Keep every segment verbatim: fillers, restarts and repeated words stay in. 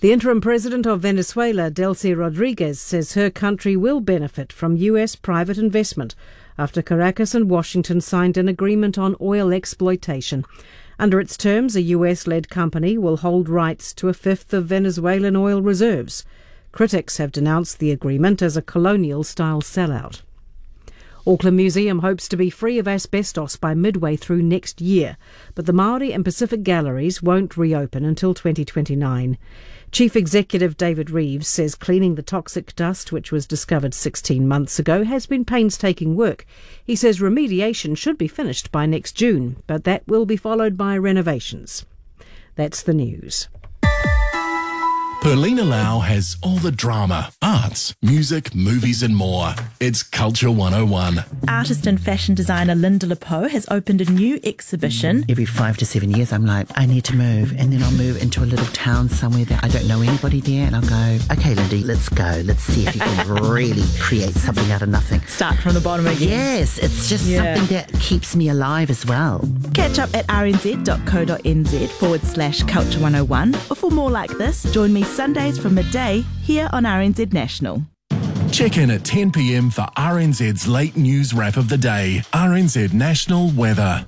The interim president of Venezuela, Delcy Rodriguez, says her country will benefit from U S private investment after Caracas and Washington signed an agreement on oil exploitation. Under its terms, a U S-led company will hold rights to a fifth of Venezuelan oil reserves. Critics have denounced the agreement as a colonial-style sellout. Auckland Museum hopes to be free of asbestos by midway through next year, but the Māori and Pacific galleries won't reopen until twenty twenty-nine. Chief Executive David Reeves says cleaning the toxic dust, which was discovered sixteen months ago, has been painstaking work. He says remediation should be finished by next June, but that will be followed by renovations. That's the news. Perlina Lau has all the drama, arts, music, movies and more. It's Culture one oh one. Artist and fashion designer Linda Lepoe has opened a new exhibition. Every five to seven years I'm like, I need to move, and then I'll move into a little town somewhere that I don't know anybody there, and I'll go, okay Lindy, let's go, let's see if you can really create something out of nothing. Start from the bottom again. Yes, it's just Yeah. something that keeps me alive as well. Catch up at rnz.co.nz forward slash culture one oh one, or for more like this, join me Sundays from midday here on R N Z National. Check in at ten p m for R N Z's late news wrap of the day. R N Z National Weather.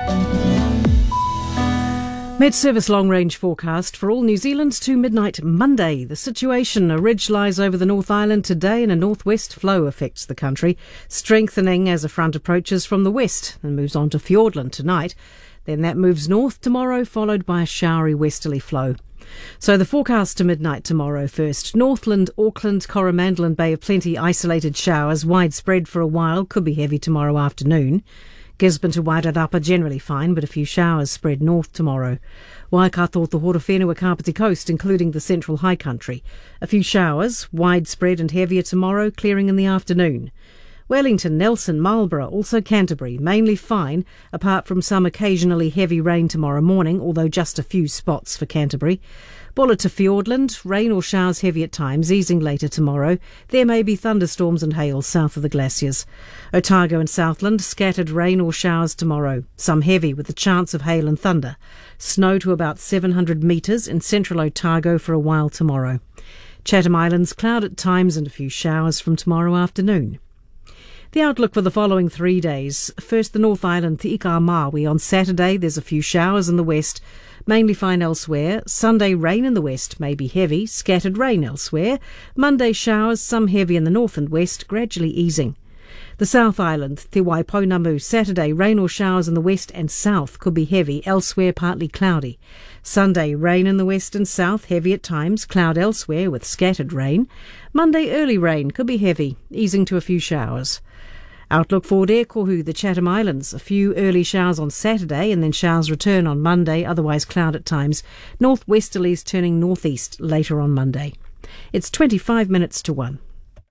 Met Service long-range forecast for all New Zealand to midnight Monday. The situation, a ridge lies over the North Island today and a northwest flow affects the country, strengthening as a front approaches from the west and moves on to Fiordland tonight. Then that moves north tomorrow, followed by a showery westerly flow. So the forecast to midnight tomorrow first. Northland, Auckland, Coromandel and Bay of Plenty isolated showers, widespread for a while, could be heavy tomorrow afternoon. Gisborne to Wairarapa generally fine, but a few showers spread north tomorrow. Waikato to Horowhenua Kapiti Coast, including the central high country. A few showers, widespread and heavier tomorrow, clearing in the afternoon. Wellington, Nelson, Marlborough, also Canterbury, mainly fine, apart from some occasionally heavy rain tomorrow morning, although just a few spots for Canterbury. Bulla to Fiordland, rain or showers heavy at times, easing later tomorrow. There may be thunderstorms and hail south of the glaciers. Otago and Southland, scattered rain or showers tomorrow, some heavy with the chance of hail and thunder. Snow to about seven hundred metres in central Otago for a while tomorrow. Chatham Islands, cloud at times and a few showers from tomorrow afternoon. The outlook for the following three days. First, the North Island, Te Ika Maui. On Saturday, there's a few showers in the west, mainly fine elsewhere. Sunday, rain in the west, may be heavy, scattered rain elsewhere. Monday, showers, some heavy in the north and west, gradually easing. The South Island, Te Waipounamu. Saturday, rain or showers in the west and south, could be heavy, elsewhere partly cloudy. Sunday, rain in the west and south, heavy at times, cloud elsewhere with scattered rain. Monday, early rain, could be heavy, easing to a few showers. Outlook for Kohu, the Chatham Islands. A few early showers on Saturday and then showers return on Monday, otherwise cloud at times. Northwesterlies turning northeast later on Monday. It's twenty-five minutes to one.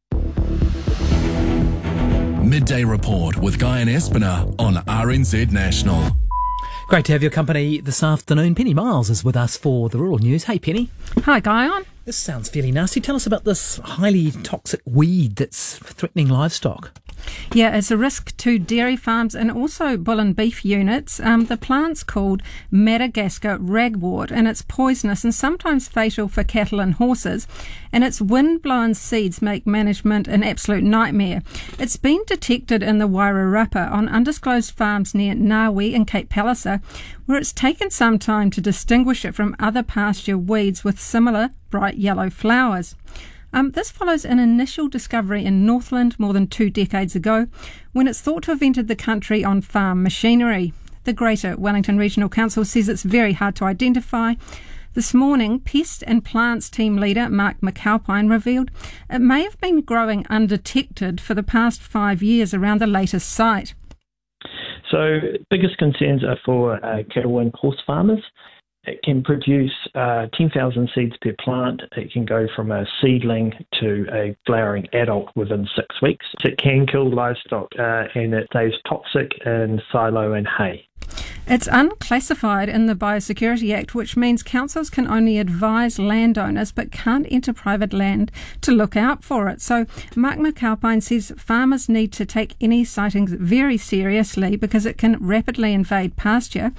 Midday Report with Guy and Espiner on R N Z National. Great to have your company this afternoon. Penny Miles is with us for the rural news. Hey, Penny. Hi, Guy. This sounds fairly nasty. Tell us about this highly toxic weed that's threatening livestock. Yeah, it's a risk to dairy farms and also bull and beef units. Um, the plant's called Madagascar ragwort, and it's poisonous and sometimes fatal for cattle and horses. And its wind-blown seeds make management an absolute nightmare. It's been detected in the Wairarapa on undisclosed farms near Ngawi and Cape Palliser, where it's taken some time to distinguish it from other pasture weeds with similar bright yellow flowers. Um, this follows an initial discovery in Northland more than two decades ago, when it's thought to have entered the country on farm machinery. The Greater Wellington Regional Council says it's very hard to identify. This morning, Pest and Plants team leader Mark McAlpine revealed it may have been growing undetected for the past five years around the latest site. So biggest concerns are for uh, cattle and horse farmers. It can produce uh, ten thousand seeds per plant. It can go from a seedling to a flowering adult within six weeks. It can kill livestock uh, and it stays toxic in silo and hay. It's unclassified in the Biosecurity Act, which means councils can only advise landowners but can't enter private land to look out for it. So Mark McAlpine says farmers need to take any sightings very seriously because it can rapidly invade pasture.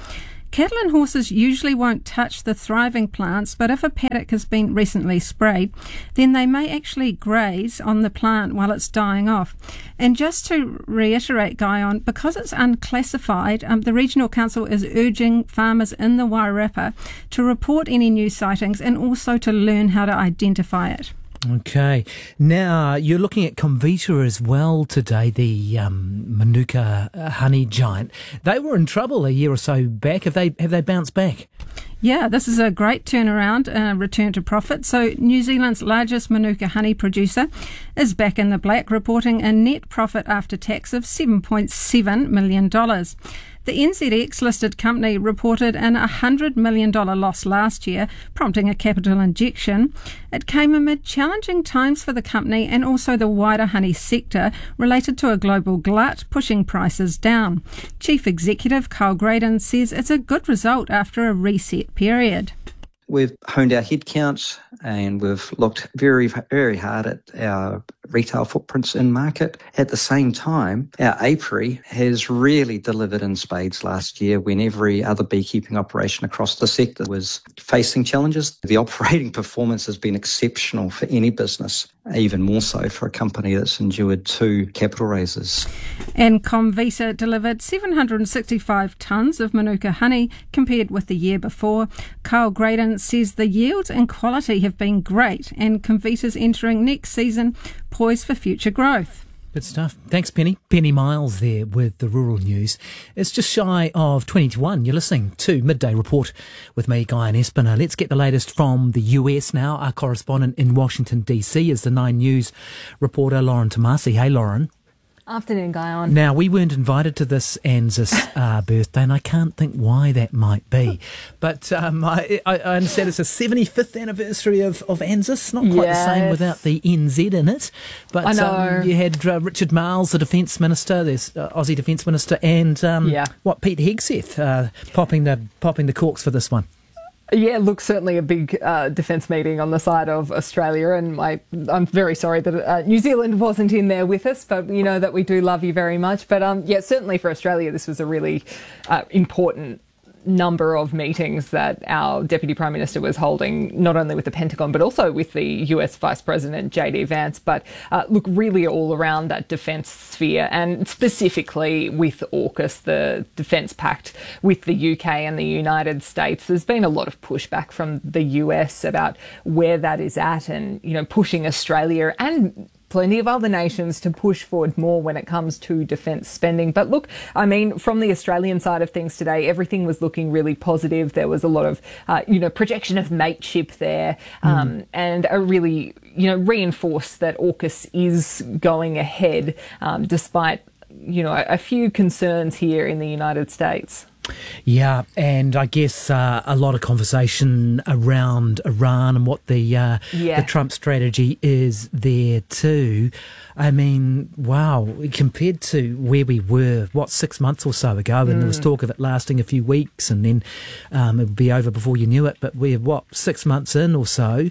Cattle and horses usually won't touch the thriving plants, but if a paddock has been recently sprayed, then they may actually graze on the plant while it's dying off. And just to reiterate, Guyon, because it's unclassified, um, the Regional Council is urging farmers in the Wairarapa to report any new sightings and also to learn how to identify it. Okay. Now, you're looking at Comvita as well today, the um, Manuka honey giant. They were in trouble a year or so back. Have they have they bounced back? Yeah, this is a great turnaround, uh, return to profit. So New Zealand's largest Manuka honey producer is back in the black, reporting a net profit after tax of seven point seven million dollars. The N Z X-listed company reported an one hundred million dollars loss last year, prompting a capital injection. It came amid challenging times for the company and also the wider honey sector related to a global glut, pushing prices down. Chief Executive Kyle Graydon says it's a good result after a reset period. We've honed our headcount and we've looked very, very hard at our retail footprints in market. At the same time, our apiary has really delivered in spades last year when every other beekeeping operation across the sector was facing challenges. The operating performance has been exceptional for any business, even more so for a company that's endured two capital raises. And Comvita delivered seven hundred sixty-five tonnes of Manuka honey compared with the year before. Kyle Graydon says the yields and quality have been great and Comvita's entering next season poised for future growth. Good stuff. Thanks, Penny. Penny Miles there with the rural news. It's just shy of twenty to one. You're listening to Midday Report with me, Guyon Espiner. Let's get the latest from the U S now. Our correspondent in Washington, D C is the Nine News reporter, Lauren Tomasi. Hey, Lauren. Afternoon, Guyon. Now, we weren't invited to this ANZUS uh, birthday, and I can't think why that might be. But um, I, I understand it's a seventy-fifth anniversary of, of ANZUS. Not quite yes. the same without the N Z in it. But I know. Um, you had uh, Richard Marles, the Defence Minister, there's uh, Aussie Defence Minister, and um, yeah. what Pete Hegseth uh, popping the popping the corks for this one. Yeah, look, certainly a big uh, defence meeting on the side of Australia, and my, I'm very sorry that uh, New Zealand wasn't in there with us, but you know that we do love you very much. But um, yeah, certainly for Australia, this was a really uh, important number of meetings that our Deputy Prime Minister was holding, not only with the Pentagon, but also with the U S Vice President, J D Vance. But uh, look, really all around that defence sphere, and specifically with AUKUS, the Defence Pact with the U K and the United States. There's been a lot of pushback from the U S about where that is at and, you know, pushing Australia and plenty of other nations to push forward more when it comes to defence spending. But look, I mean, from the Australian side of things today, everything was looking really positive. There was a lot of, uh, you know, projection of mateship there, um, mm. and a really, you know, reinforced that AUKUS is going ahead, um, despite, you know, a, a few concerns here in the United States. Yeah, and I guess uh, a lot of conversation around Iran and what the uh, yeah. the Trump strategy is there too. I mean, wow, compared to where we were, what, six months or so ago, and mm. there was talk of it lasting a few weeks and then um, it would be over before you knew it, but we're, what, six months in or so.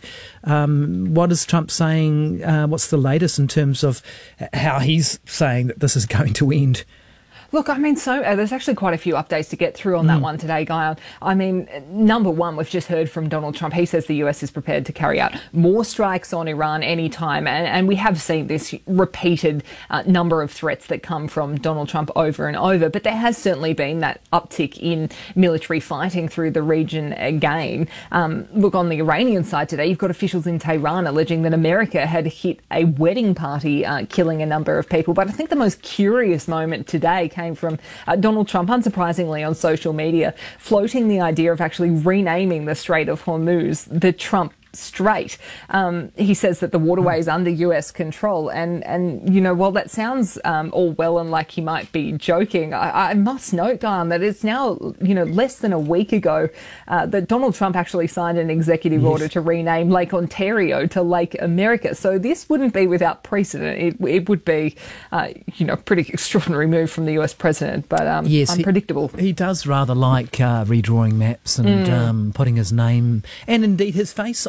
Um, what is Trump saying? Uh, what's the latest in terms of how he's saying that this is going to end? Look, I mean, so uh, there's actually quite a few updates to get through on that mm. one today, Guyon. I mean, number one, we've just heard from Donald Trump. He says the U S is prepared to carry out more strikes on Iran anytime. And, and we have seen this repeated uh, number of threats that come from Donald Trump over and over. But there has certainly been that uptick in military fighting through the region again. Um, look, on the Iranian side today, you've got officials in Tehran alleging that America had hit a wedding party, uh, killing a number of people. But I think the most curious moment today came from uh, Donald Trump, unsurprisingly, on social media, floating the idea of actually renaming the Strait of Hormuz the Trump Strait. Um, he says that the waterway is under U S control. And, and you know, while that sounds um, all well and like he might be joking, I, I must note, Guyon, that it's now, you know, less than a week ago uh, that Donald Trump actually signed an executive yes. order to rename Lake Ontario to Lake America. So this wouldn't be without precedent. It, it would be, uh, you know, a pretty extraordinary move from the U S president, but um, yes, unpredictable. He, he does rather like uh, redrawing maps and mm. um, putting his name and indeed his face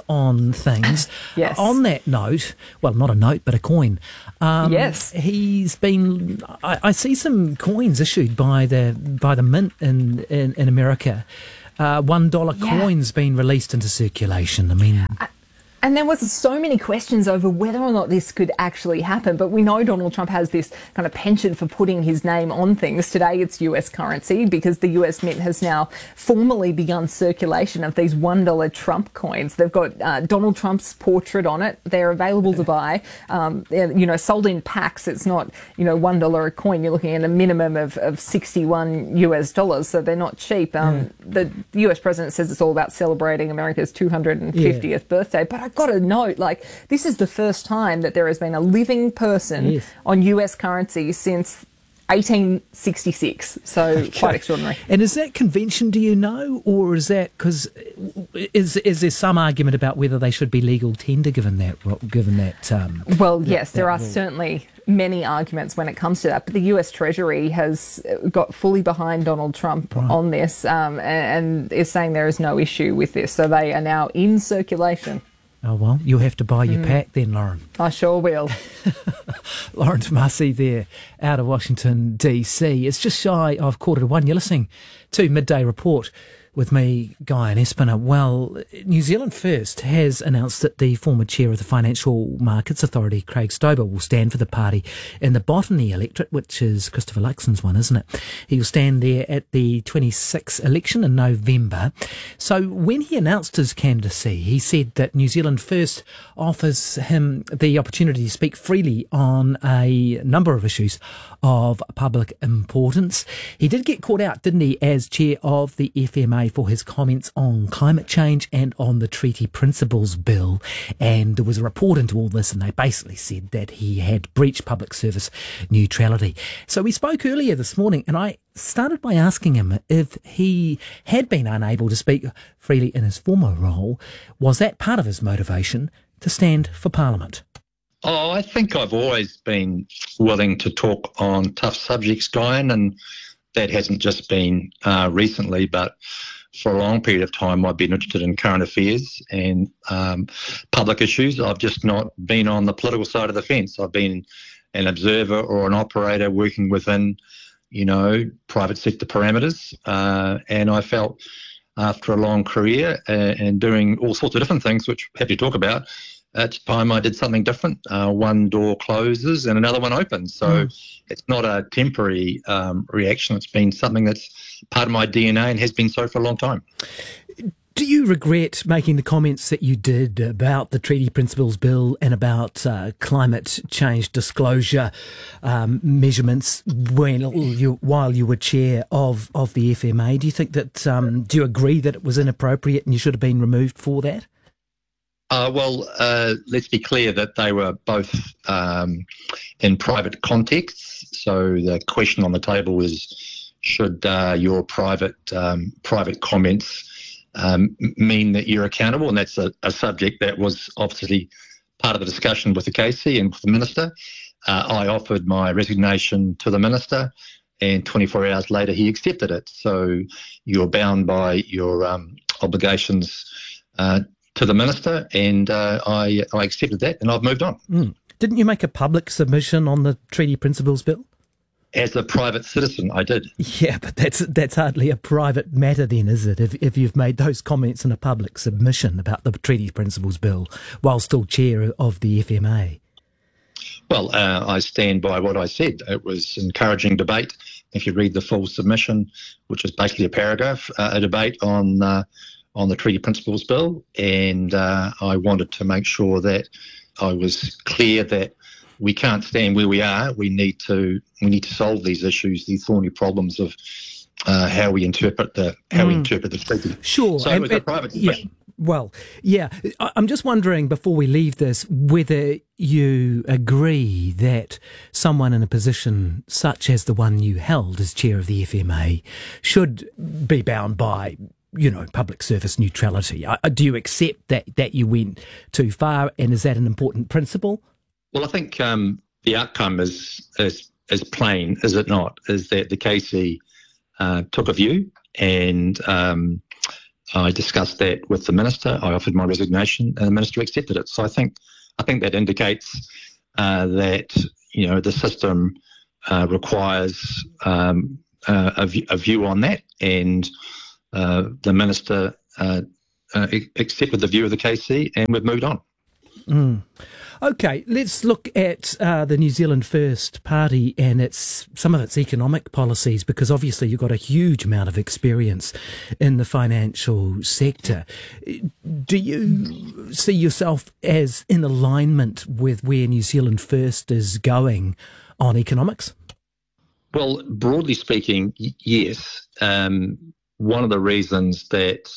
on things. Yes. On that note, well, not a note, but a coin. Um, Yes. He's been. I, I see some coins issued by the by the Mint in in, in America. Uh, one dollar Yeah. coins being released into circulation. I mean. And there was so many questions over whether or not this could actually happen. But we know Donald Trump has this kind of penchant for putting his name on things. Today it's U S currency because the U S Mint has now formally begun circulation of these one dollar Trump coins. They've got uh, Donald Trump's portrait on it. They're available to buy, um, they're, you know, sold in packs. It's not, you know, one dollar a coin. You're looking at a minimum of, of sixty-one U S dollars. So they're not cheap. Um, mm. The U S president says it's all about celebrating America's two hundred fiftieth yeah. birthday. But I I've got to note, like, this is the first time that there has been a living person yes. on U S currency since eighteen sixty-six. So okay. Quite extraordinary. And is that convention, do you know, or is that because is is there some argument about whether they should be legal tender given that given that? Um, well, yes, that, there that are rule. certainly many arguments when it comes to that, but the U S Treasury has got fully behind Donald Trump right. on this um, and, and is saying there is no issue with this. So they are now in circulation. Oh, well, you'll have to buy your mm. pack then, Lauren. I sure will. Lawrence Massey there out of Washington, D C. It's just shy of quarter to one. You're listening to Midday Report with me, Guy and Espiner. Well, New Zealand First has announced that the former chair of the Financial Markets Authority, Craig Stober, will stand for the party in the Botany electorate, which is Christopher Luxon's one, isn't it? He will stand there at the twenty-sixth election in November. So when he announced his candidacy, he said that New Zealand First offers him the opportunity to speak freely on a number of issues of public importance. He did get caught out, didn't he, as chair of the F M A for his comments on climate change and on the Treaty Principles Bill. And there was a report into all this, and they basically said that he had breached public service neutrality. So we spoke earlier this morning, and I started by asking him if he had been unable to speak freely in his former role. Was that part of his motivation to stand for Parliament? Oh, I think I've always been willing to talk on tough subjects, Guyan, and that hasn't just been uh, recently, but for a long period of time I've been interested in current affairs and um, public issues. I've just not been on the political side of the fence. I've been an observer or an operator working within, you know, private sector parameters, uh, and I felt after a long career uh, and doing all sorts of different things, which I'm happy to talk about, at the time I did something different. Uh, one door closes and another one opens. So mm. it's not a temporary um, reaction. It's been something that's part of my D N A and has been so for a long time. Do you regret making the comments that you did about the Treaty Principles Bill and about uh, climate change disclosure um, measurements when you, while you were chair of, of the F M A? Do you think that, um, do you agree that it was inappropriate and you should have been removed for that? Uh, well, uh, let's be clear that they were both um, in private contexts. So the question on the table is, should uh, your private um, private comments um, mean that you're accountable? And that's a, a subject that was obviously part of the discussion with the K C and with the Minister. Uh, I offered my resignation to the Minister, and twenty-four hours later he accepted it. So you're bound by your um, obligations uh, to the Minister, and uh, I, I accepted that, and I've moved on. Mm. Didn't you make a public submission on the Treaty Principles Bill? As a private citizen, I did. Yeah, but that's that's hardly a private matter then, is it, if if you've made those comments in a public submission about the Treaty Principles Bill while still chair of the F M A? Well, uh, I stand by what I said. It was encouraging debate. If you read the full submission, which is basically a paragraph, uh, a debate on... Uh, on the Treaty Principles Bill, and uh, I wanted to make sure that I was clear that we can't stand where we are. We need to we need to solve these issues, these thorny problems of uh, how we interpret the how mm. we interpret the treaty. Sure, so it was a private discussion. Yeah. Well, yeah, I'm just wondering before we leave this whether you agree that someone in a position such as the one you held as chair of the F M A should be bound by, you know, public service neutrality. Uh, do you accept that, that you went too far, and is that an important principle? Well, I think um, the outcome is, is is plain, is it not? Is that the K C uh, took a view, and um, I discussed that with the minister. I offered my resignation, and the minister accepted it. So I think I think that indicates uh, that you know the system uh, requires um, uh, a, v- a view on that, and uh, the minister uh, uh, accepted the view of the K C, and we've moved on. Mm. Okay, let's look at uh, the New Zealand First Party and its some of its economic policies, because obviously you've got a huge amount of experience in the financial sector. Do you see yourself as in alignment with where New Zealand First is going on economics? Well, broadly speaking, y- yes. Um, one of the reasons that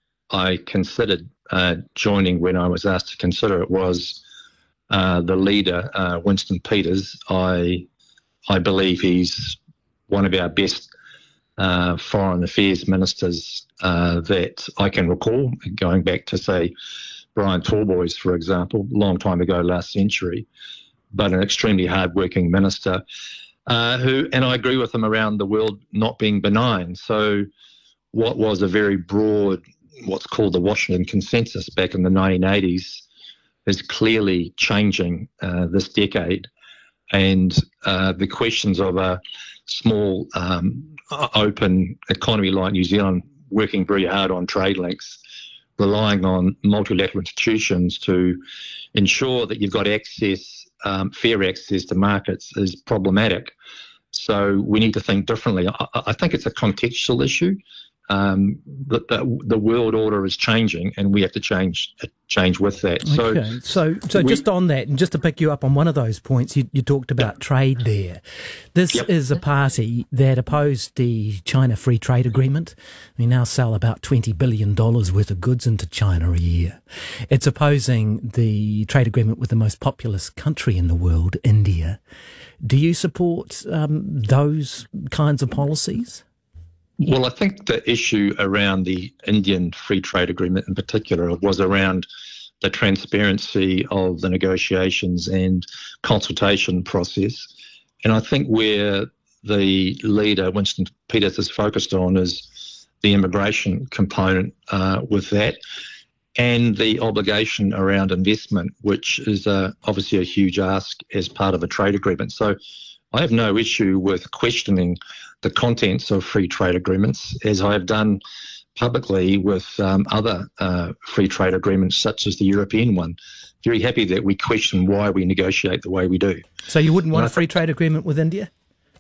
I considered uh, joining when I was asked to consider it was Uh, the leader, uh, Winston Peters. I I believe he's one of our best uh, foreign affairs ministers uh, that I can recall, going back to, say, Brian Talboys, for example, a long time ago, last century, but an extremely hard-working minister uh, who, and I agree with him around the world not being benign. So what was a very broad, what's called the Washington Consensus back in the nineteen eighties, is clearly changing uh, this decade, and uh, the questions of a small, um, open economy like New Zealand, working very hard on trade links, relying on multilateral institutions to ensure that you've got access, um, fair access to markets, is problematic. So we need to think differently. I, I think it's a contextual issue. Um, the, the, the world order is changing, and we have to change change with that. Okay. So, so, so we, just on that, and just to pick you up on one of those points, you, you talked about yep. trade there. This yep. is a party that opposed the China Free Trade Agreement. We now sell about twenty billion dollars worth of goods into China a year. It's opposing the trade agreement with the most populous country in the world, India. Do you support um, those kinds of policies? Well, I think the issue around the Indian Free Trade Agreement in particular was around the transparency of the negotiations and consultation process. And I think where the leader, Winston Peters, is focused on is the immigration component uh, with that, and the obligation around investment, which is uh, obviously a huge ask as part of a trade agreement. So I have no issue with questioning the contents of free trade agreements, as I have done publicly with um, other uh, free trade agreements, such as the European one. Very happy that we question why we negotiate the way we do. So you wouldn't want and a free th- trade agreement with India?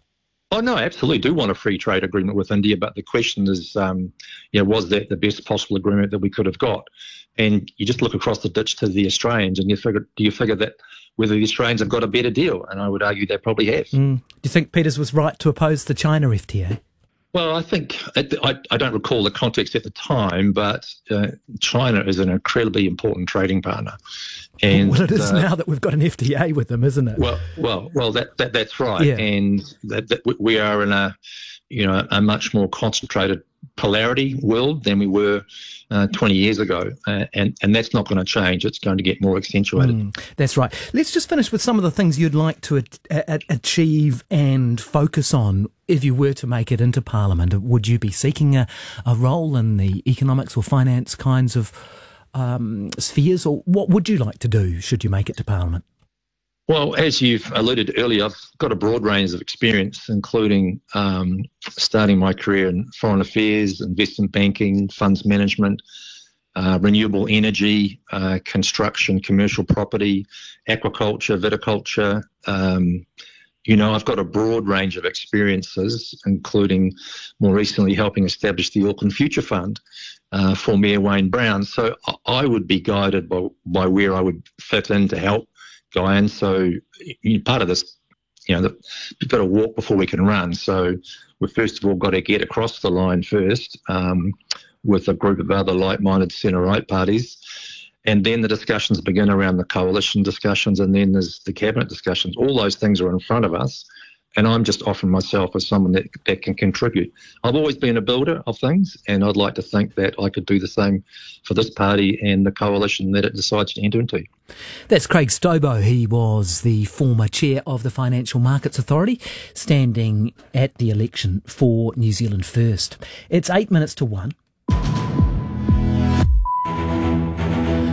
Oh, no, I absolutely do want a free trade agreement with India, but the question is, um, you know, was that the best possible agreement that we could have got? And you just look across the ditch to the Australians, and you figure, do you figure that whether the Australians have got a better deal? And I would argue they probably have. Mm. Do you think Peters was right to oppose the China F T A? Well, I think, I, I don't recall the context at the time, but uh, China is an incredibly important trading partner. And well, it is uh, now that we've got an F T A with them, isn't it? Well, well, well, that, that that's right. Yeah. And that, that we are in a, you know, a much more concentrated polarity world than we were uh, twenty years ago, uh, and and that's not going to change. It's going to get more accentuated. Mm, that's right. Let's just finish with some of the things you'd like to a- a- achieve and focus on if you were to make it into Parliament. Would you be seeking a, a role in the economics or finance kinds of um, spheres, or what would you like to do should you make it to Parliament? Well, as you've alluded earlier, I've got a broad range of experience, including um, starting my career in foreign affairs, investment banking, funds management, uh, renewable energy, uh, construction, commercial property, aquaculture, viticulture. Um, you know, I've got a broad range of experiences, including more recently helping establish the Auckland Future Fund uh, for Mayor Wayne Brown. So I would be guided by, by where I would fit in to help Guy, and so you know, part of this, you know, the, we've got to walk before we can run. So we've first of all got to get across the line first um, with a group of other like-minded centre-right parties, and then the discussions begin around the coalition discussions, and then there's the cabinet discussions. All those things are in front of us, and I'm just offering myself as someone that, that can contribute. I've always been a builder of things, and I'd like to think that I could do the same for this party and the coalition that it decides to enter into. That's Craig Stobo. He was the former chair of the Financial Markets Authority, standing at the election for New Zealand First. It's eight minutes to one.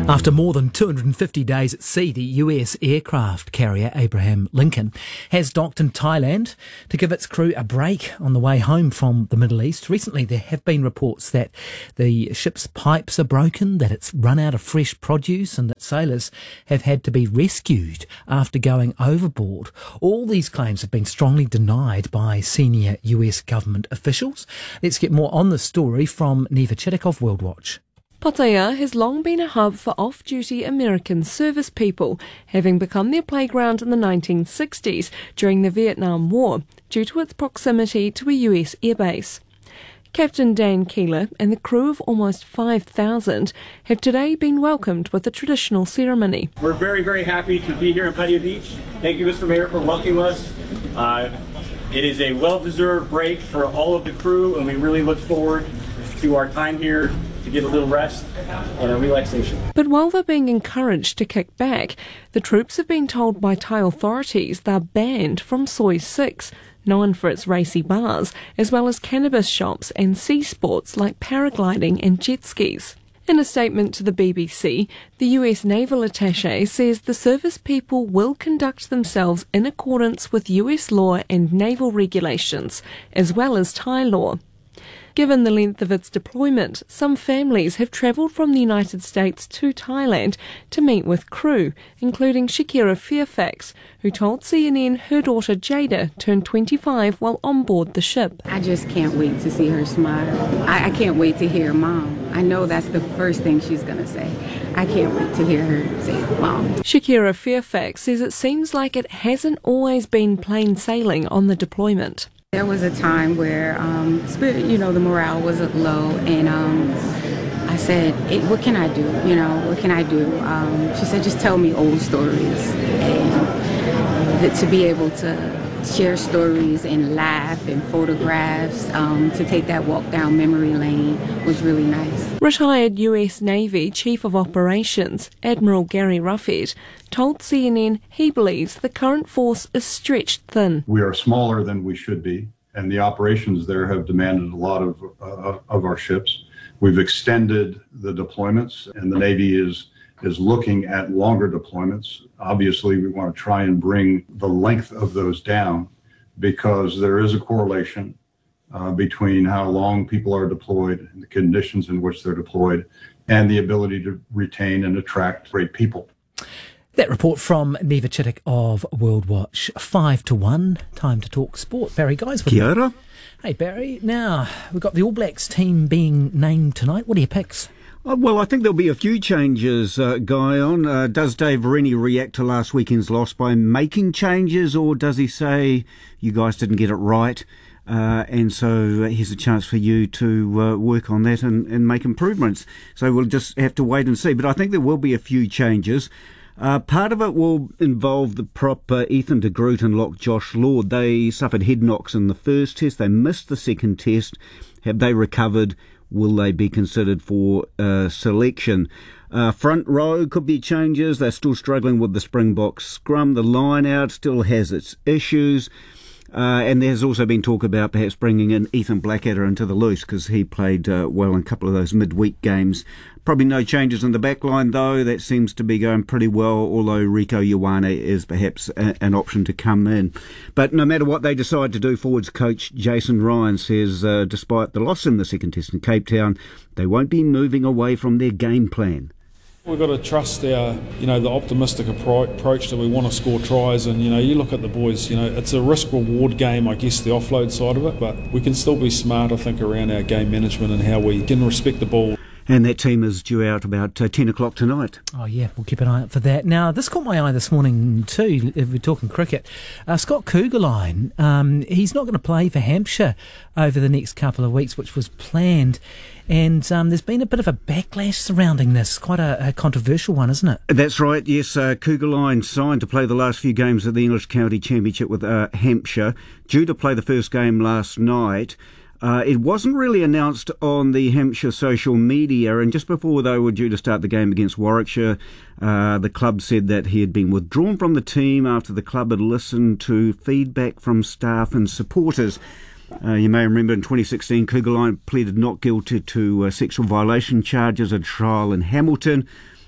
After more than two hundred fifty days at sea, the U S aircraft carrier Abraham Lincoln has docked in Thailand to give its crew a break on the way home from the Middle East. Recently, there have been reports that the ship's pipes are broken, that it's run out of fresh produce, and that sailors have had to be rescued after going overboard. All these claims have been strongly denied by senior U S government officials. Let's get more on the story from Neva Chittick of World Watch. Pattaya has long been a hub for off-duty American service people, having become their playground in the nineteen sixties during the Vietnam War, due to its proximity to a U S airbase. Captain Dan Keeler and the crew of almost five thousand have today been welcomed with a traditional ceremony. We're very, very happy to be here in Pattaya Beach. Thank you, Mister Mayor, for welcoming us. Uh, it is a well-deserved break for all of the crew, and we really look forward to our time here to get a little rest and a relaxation. But while they're being encouraged to kick back, the troops have been told by Thai authorities they're banned from Soi six, known for its racy bars, as well as cannabis shops and sea sports like paragliding and jet skis. In a statement to the B B C, the U S Naval Attaché says the service people will conduct themselves in accordance with U S law and naval regulations, as well as Thai law. Given the length of its deployment, some families have travelled from the United States to Thailand to meet with crew, including Shakira Fairfax, who told C N N her daughter Jada turned twenty-five while on board the ship. I just can't wait to see her smile. I, I can't wait to hear Mom. I know that's the first thing she's going to say. I can't wait to hear her say Mom. Shakira Fairfax says it seems like it hasn't always been plain sailing on the deployment. There was a time where, um, spirit, you know, the morale was low, and um, I said, hey, what can I do? You know, what can I do? Um, she said, just tell me old stories. And that to be able to share stories and laugh and photographs, um, to take that walk down memory lane was really nice. Retired U S Navy Chief of Operations, Admiral Gary Ruffhead, told C N N he believes the current force is stretched thin. We are smaller than we should be, and the operations there have demanded a lot of, uh, of our ships. We've extended the deployments, and the Navy is is looking at longer deployments. Obviously, we want to try and bring the length of those down, because there is a correlation uh, between how long people are deployed and the conditions in which they're deployed and the ability to retain and attract great people. That report from Neva Chittick of World Watch. Five to one. Time to talk sport. Barry Guys with Kia ora. me. Hey, Barry. Now, we've got the All Blacks team being named tonight. What are your picks? Uh, well, I think there'll be a few changes, uh, Guy, on. Uh, does Dave Varini react to last weekend's loss by making changes, or does he say, you guys didn't get it right, uh, and so here's a chance for you to uh, work on that and, and make improvements? So we'll just have to wait and see. But I think there will be a few changes. Uh, part of it will involve the prop uh, Ethan de Groot and lock Josh Lord. They suffered head knocks in the first test. They missed the second test. Have they recovered? Will they be considered for uh, selection? Uh, front row could be changes. They're still struggling with the Springboks scrum. The line out still has its issues. Uh, and there's also been talk about perhaps bringing in Ethan Blackadder into the loose, because he played uh, well in a couple of those midweek games. Probably no changes in the back line, though. That seems to be going pretty well, although Rico Ioane is perhaps a, an option to come in. But no matter what they decide to do, forwards coach Jason Ryan says uh, despite the loss in the second test in Cape Town, they won't be moving away from their game plan. We've got to trust our, you know, the optimistic appro- approach that we want to score tries. And, you know, you look at the boys, you know, it's a risk-reward game, I guess, the offload side of it. But we can still be smart, I think, around our game management and how we can respect the ball. And that team is due out about uh, ten o'clock tonight. Oh, yeah, we'll keep an eye out for that. Now, this caught my eye this morning too, if we're talking cricket. Uh, Scott Kuggeleijn, um, he's not going to play for Hampshire over the next couple of weeks, which was planned. And um, there's been a bit of a backlash surrounding this. Quite a, a controversial one, isn't it? That's right, yes. Uh, Kuggeleijn signed to play the last few games of the English County Championship with uh, Hampshire, due to play the first game last night. Uh, it wasn't really announced on the Hampshire social media, and just before they were due to start the game against Warwickshire, uh, the club said that he had been withdrawn from the team after the club had listened to feedback from staff and supporters. Uh, you may remember in twenty sixteen, Kuggeleijn pleaded not guilty to uh, sexual violation charges at trial in Hamilton.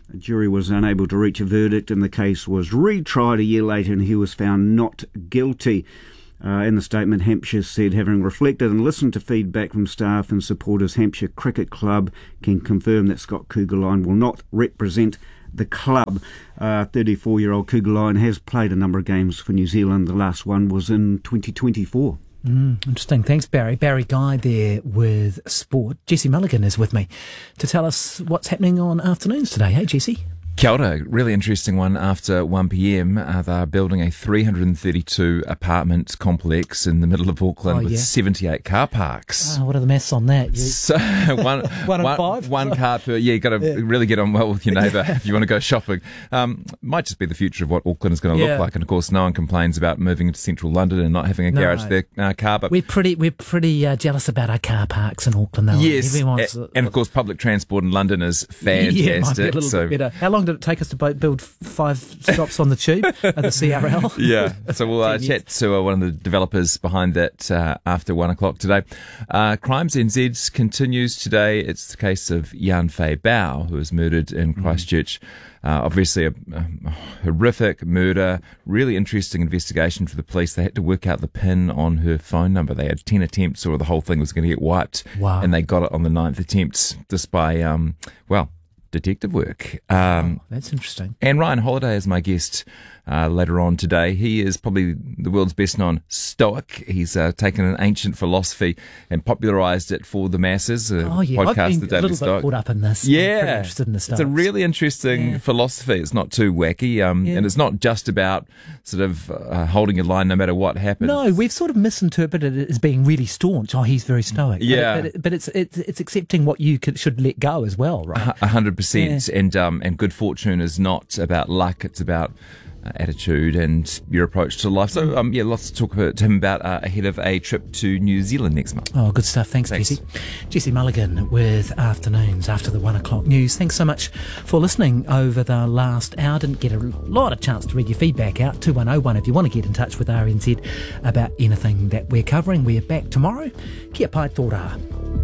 A jury was unable to reach a verdict and the case was retried a year later and he was found not guilty. Uh, in the statement, Hampshire said, having reflected and listened to feedback from staff and supporters, Hampshire Cricket Club can confirm that Scott Kuggeleijn will not represent the club. Uh, thirty-four-year-old Kuggeleijn has played a number of games for New Zealand. The last one was in twenty twenty-four. Mm, interesting. Thanks, Barry. Barry Guy there with sport. Jesse Mulligan is with me to tell us what's happening on afternoons today. Hey, Jesse. Kia ora. Really interesting one. After one p.m, uh, they're building a three hundred thirty-two apartment complex in the middle of Auckland Oh, with yeah. seventy-eight car parks. Oh, what are the maths on that? You- So one, One in one- five? one car per. Yeah, you got to Yeah. really get on well with your neighbour if you want to go shopping. Um, might just be the future of what Auckland is going to Yeah. look like. And of course, no one complains about moving into central London and not having a No. garage for their uh, car. But We're pretty, we're pretty uh, jealous about our car parks in Auckland, though. aren't we? yes, Everyone's, a- and of course, public transport in London is yeah, fantastic. it might be a little so bit better. How long did it take us to bo- build five stops on the tube at the C R L? Yeah, so we'll uh, Ten chat to uh, one of the developers behind that uh, after one o'clock today. Uh, Crimes N Z continues today. It's the case of Yan Fei Bao, who was murdered in Christchurch. Uh, obviously, a, a horrific murder. Really interesting investigation for the police. They had to work out the pin on her phone number. They had ten attempts, or the whole thing was going to get wiped. Wow. And they got it on the ninth attempt, just by, um, well, detective work. Um, That's interesting. and Ryan Holiday is my guest uh, later on today. He is probably the world's best known Stoic. He's uh, taken an ancient philosophy and popularised it for the masses. A Oh, yeah. I've podcast, been The a Daily little Stoic. bit caught up in this. I'm pretty Yeah, interested in the it's a Stoics. really interesting Yeah. philosophy. It's not too wacky, um, Yeah. and it's not just about sort of uh, holding your line no matter what happens. No, we've sort of misinterpreted it as being really staunch. Oh, he's very stoic. But it- Yeah. but, it, but it's, it's it's accepting what you could, should let go as well, right? A hundred percent, and um, and good fortune is not about luck; it's about uh, attitude and your approach to life. So, um, yeah, lots to talk about, to him about uh, ahead of a trip to New Zealand next month. Oh, good stuff. Thanks, Thanks. Jesse. Jesse Mulligan with Afternoons after the one o'clock news. Thanks so much for listening over the last hour. Didn't get a lot of chance to read your feedback out. two one oh one if you want to get in touch with R N Z about anything that we're covering. We're back tomorrow. Kia pai tō rā.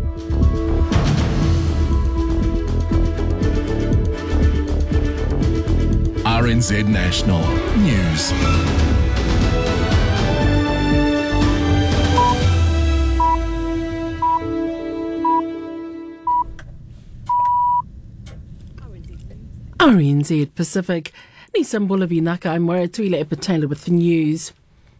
R N Z National News. R N Z Pacific. Nisan Bulavinaka, I'm Tuile Epatela with the news.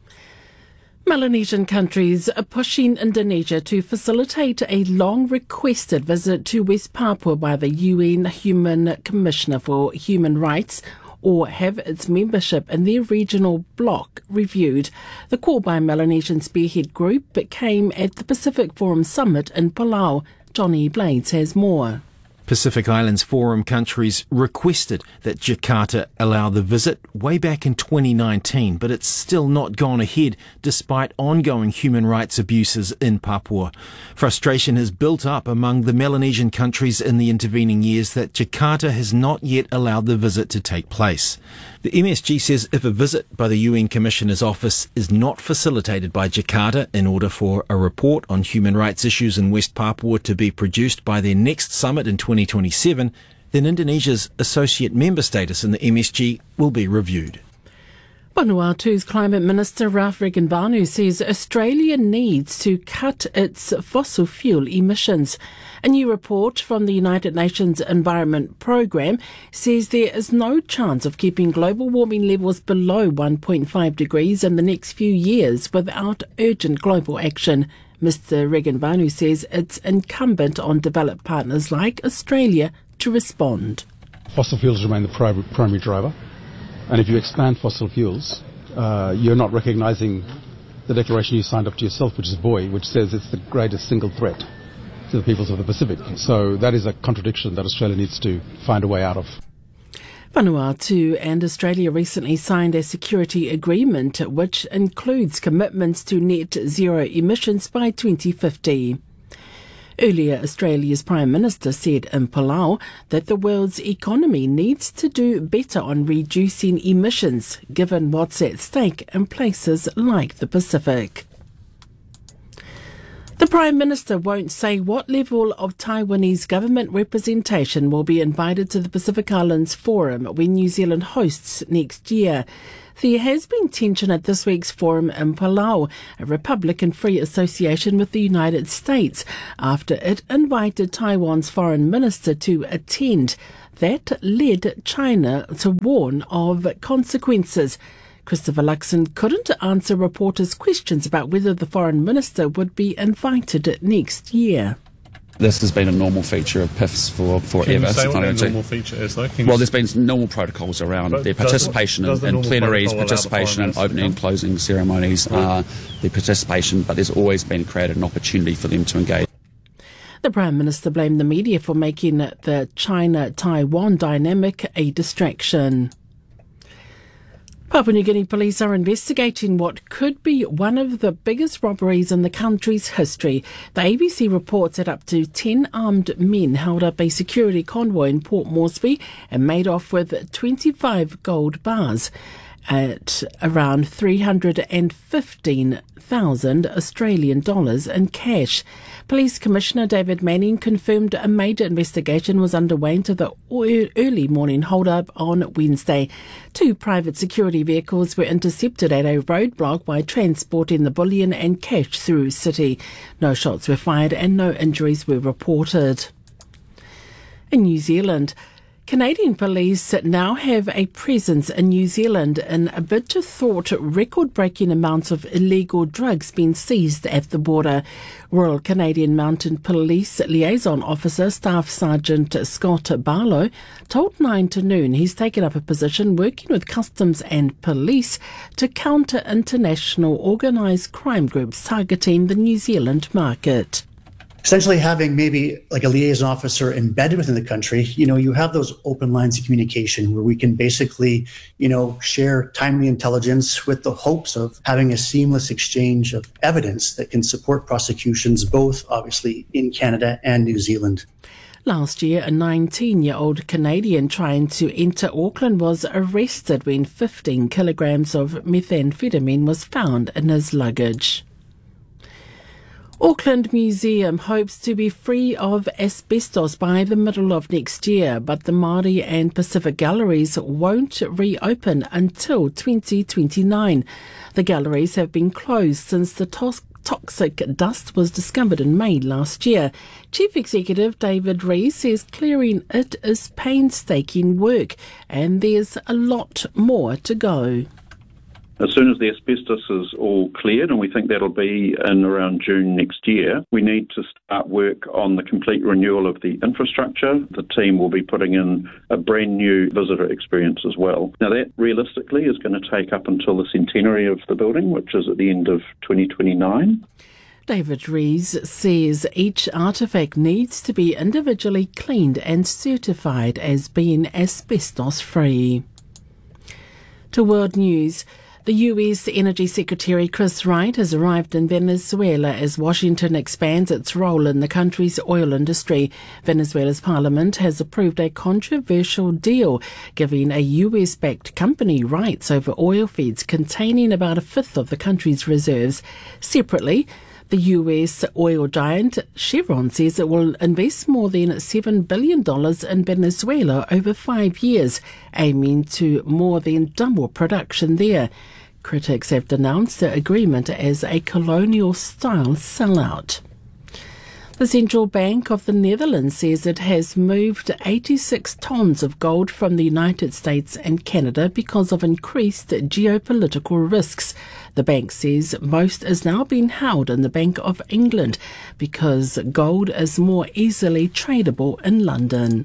Melanesian countries are pushing Indonesia to facilitate a long-requested visit to West Papua by the U N Human Commissioner for Human Rights, or have its membership in their regional bloc reviewed. The call by Melanesian Spearhead Group came at the Pacific Forum Summit in Palau. Johnny Blades has more. Pacific Islands Forum countries requested that Jakarta allow the visit way back in twenty nineteen, but it's still not gone ahead despite ongoing human rights abuses in Papua. Frustration has built up among the Melanesian countries in the intervening years that Jakarta has not yet allowed the visit to take place. The M S G says if a visit by the U N Commissioner's office is not facilitated by Jakarta in order for a report on human rights issues in West Papua to be produced by their next summit in twenty twenty-seven, then Indonesia's associate member status in the M S G will be reviewed. Vanuatu's Climate Minister Ralph Regenbanu says Australia needs to cut its fossil fuel emissions. A new report from the United Nations Environment Programme says there is no chance of keeping global warming levels below one point five degrees in the next few years without urgent global action. Mister Regenbanu says it's incumbent on developed partners like Australia to respond. Fossil fuels remain the pri- primary driver. And if you expand fossil fuels, uh, you're not recognising the declaration you signed up to yourself, which is B O I, which says it's the greatest single threat to the peoples of the Pacific. So that is a contradiction that Australia needs to find a way out of. Vanuatu and Australia recently signed a security agreement which includes commitments to net zero emissions by twenty fifty. Earlier, Australia's Prime Minister said in Palau that the world's economy needs to do better on reducing emissions, given what's at stake in places like the Pacific. The Prime Minister won't say what level of Taiwanese government representation will be invited to the Pacific Islands Forum when New Zealand hosts next year. There has been tension at this week's forum in Palau, a Republican free association with the United States, after it invited Taiwan's foreign minister to attend. That led China to warn of consequences. Christopher Luxon couldn't answer reporters' questions about whether the foreign minister would be invited next year. This has been a normal feature of P I Fs for forever. Can you say what a normal feature is, though? Can well, there's been normal protocols around but their participation does, in, does in plenaries, participation in opening and closing ceremonies, uh, their participation, but there's always been created an opportunity for them to engage. The Prime Minister blamed the media for making the China-Taiwan dynamic a distraction. Papua New Guinea police are investigating what could be one of the biggest robberies in the country's history. The A B C reports that up to ten armed men held up a security convoy in Port Moresby and made off with twenty-five gold bars at around three hundred fifteen thousand Australian dollars in cash. Police Commissioner David Manning confirmed a major investigation was underway into the early morning hold-up on Wednesday. Two private security vehicles were intercepted at a roadblock while transporting the bullion and cash through city. No shots were fired and no injuries were reported. In New Zealand, Canadian police now have a presence in New Zealand in a bid to thwart record-breaking amounts of illegal drugs being seized at the border. Royal Canadian Mounted Police Liaison Officer Staff Sergeant Scott Barlow told Nine to Noon he's taken up a position working with customs and police to counter international organised crime groups targeting the New Zealand market. Essentially having maybe like a liaison officer embedded within the country, you know, you have those open lines of communication where we can basically, you know, share timely intelligence with the hopes of having a seamless exchange of evidence that can support prosecutions, both obviously in Canada and New Zealand. Last year, a nineteen-year-old Canadian trying to enter Auckland was arrested when fifteen kilograms of methamphetamine was found in his luggage. Auckland Museum hopes to be free of asbestos by the middle of next year, but the Māori and Pacific galleries won't reopen until twenty twenty-nine. The galleries have been closed since the tos- toxic dust was discovered in May last year. Chief Executive David Rees says clearing it is painstaking work and there's a lot more to go. As soon as the asbestos is all cleared, and we think that'll be in around June next year, we need to start work on the complete renewal of the infrastructure. The team will be putting in a brand new visitor experience as well. Now that realistically is going to take up until the centenary of the building, which is at the end of twenty twenty-nine. David Rees says each artefact needs to be individually cleaned and certified as being asbestos-free. To World News. The U S Energy Secretary Chris Wright has arrived in Venezuela as Washington expands its role in the country's oil industry. Venezuela's parliament has approved a controversial deal giving a U S-backed company rights over oil fields containing about a fifth of the country's reserves. Separately, the U S oil giant Chevron says it will invest more than seven billion dollars in Venezuela over five years, aiming to more than double production there. Critics have denounced the agreement as a colonial-style sellout. The Central Bank of the Netherlands says it has moved eighty-six tonnes of gold from the United States and Canada because of increased geopolitical risks. The bank says most is now being held in the Bank of England because gold is more easily tradable in London.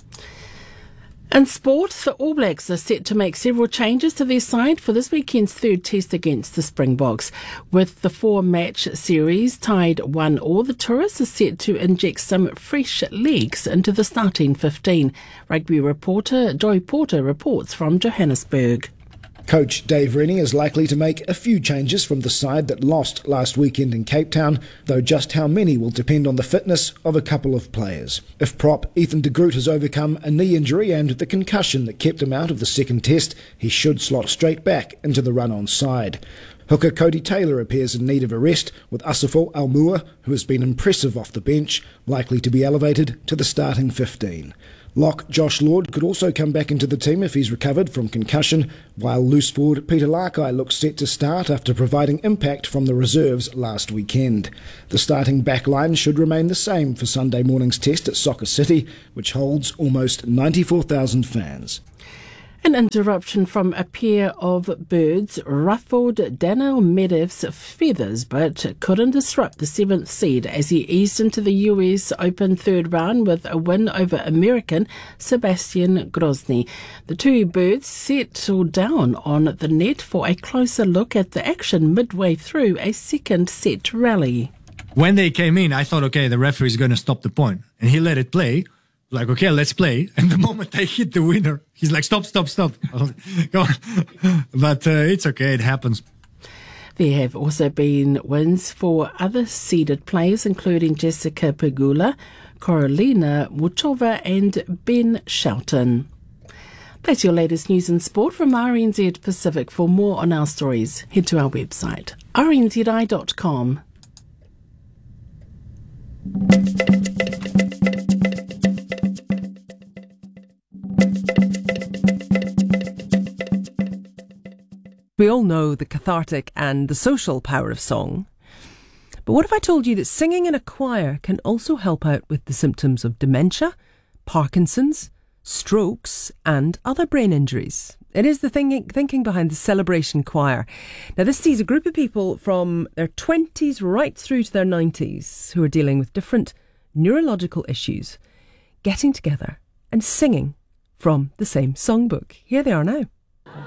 In sport, the All Blacks are set to make several changes to their side for this weekend's third test against the Springboks. With the four-match series tied one all, the Tourists are set to inject some fresh legs into the starting fifteen. Rugby reporter Joy Porter reports from Johannesburg. Coach Dave Rennie is likely to make a few changes from the side that lost last weekend in Cape Town, though just how many will depend on the fitness of a couple of players. If prop Ethan de Groot has overcome a knee injury and the concussion that kept him out of the second test, he should slot straight back into the run-on side. Hooker Cody Taylor appears in need of a rest, with Asafo Almua, who has been impressive off the bench, likely to be elevated to the starting fifteen. Lock Josh Lord could also come back into the team if he's recovered from concussion, while loose forward Peter Lakai looks set to start after providing impact from the reserves last weekend. The starting back line should remain the same for Sunday morning's test at Soccer City, which holds almost ninety-four thousand fans. An interruption from a pair of birds ruffled Daniel Medev's feathers but couldn't disrupt the seventh seed as he eased into the U S Open third round with a win over American Sebastian Grozny. The two birds settled down on the net for a closer look at the action midway through a second set rally. When they came in, I thought, okay, the referee is going to stop the point, and he let it play. Like, okay, let's play. And the moment they hit the winner, he's like, stop, stop, stop. Go on. But uh, it's okay, it happens. There have also been wins for other seeded players, including Jessica Pegula, Karolina Muchova and Ben Shelton. That's your latest news and sport from R N Z Pacific. For more on our stories, head to our website, r n z i dot com. We all know the cathartic and the social power of song. But what if I told you that singing in a choir can also help out with the symptoms of dementia, Parkinson's, strokes and other brain injuries? It is the thinking, thinking behind the Celebration Choir. Now, this sees a group of people from their twenties right through to their nineties who are dealing with different neurological issues, getting together and singing from the same songbook. Here they are now.